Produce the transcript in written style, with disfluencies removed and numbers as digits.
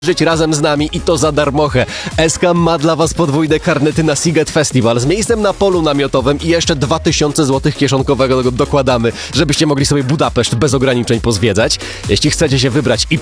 żyć razem z nami i to za darmochę. SK ma dla was podwójne karnety na Siget Festival z miejscem na polu namiotowym i jeszcze 2000 zł kieszonkowego dokładamy, żebyście mogli sobie Budapeszt bez ograniczeń pozwiedzać. Jeśli chcecie się wybrać i